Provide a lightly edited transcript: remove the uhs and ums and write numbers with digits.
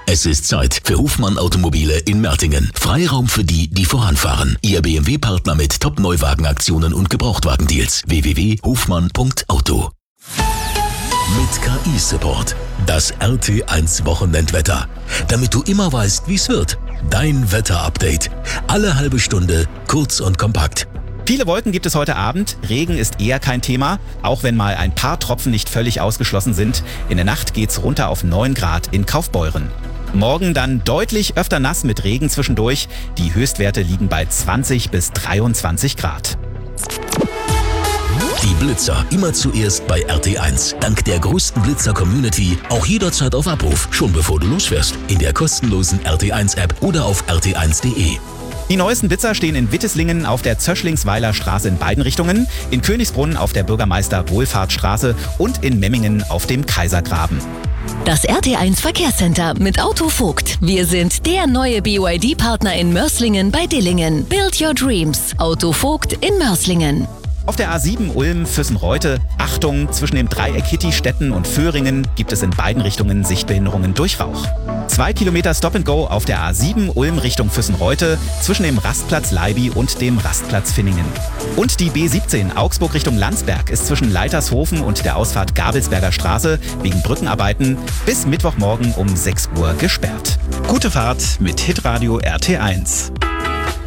Es ist Zeit für Hofmann Automobile in Mertingen. Freiraum für die, die voranfahren. Ihr BMW-Partner mit Top-Neuwagenaktionen und Gebrauchtwagendeals. www.hofmann.auto. Mit KI-Support. Das RT1 Wochenendwetter. Damit du immer weißt, wie es wird. Dein Wetter-Update. Alle halbe Stunde, kurz und kompakt. Viele Wolken gibt es heute Abend. Regen ist eher kein Thema, auch wenn mal ein paar Tropfen nicht völlig ausgeschlossen sind. In der Nacht geht's runter auf 9 Grad in Kaufbeuren. Morgen dann deutlich öfter nass mit Regen zwischendurch. Die Höchstwerte liegen bei 20 bis 23 Grad. Die Blitzer immer zuerst bei RT1. Dank der größten Blitzer-Community auch jederzeit auf Abruf, schon bevor du losfährst. In der kostenlosen RT1-App oder auf rt1.de. Die neuesten Blitzer stehen in Witteslingen auf der Zöschlingsweiler Straße in beiden Richtungen, in Königsbrunn auf der Bürgermeister-Wohlfahrtsstraße und in Memmingen auf dem Kaisergraben. Das RT1 Verkehrscenter mit Auto Vogt. Wir sind der neue BYD-Partner in Mörslingen bei Dillingen. Build your dreams. Auto Vogt in Mörslingen. Auf der A7 Ulm-Füssen-Reute, Achtung, zwischen dem Dreieck Hittistetten und Föhringen gibt es in beiden Richtungen Sichtbehinderungen durch Rauch. 2 Kilometer Stop-and-Go auf der A7 Ulm Richtung Füssen-Reute zwischen dem Rastplatz Leiby und dem Rastplatz Finningen. Und die B17 Augsburg Richtung Landsberg ist zwischen Leitershofen und der Ausfahrt Gabelsberger Straße wegen Brückenarbeiten bis Mittwochmorgen um 6 Uhr gesperrt. Gute Fahrt mit Hitradio RT1.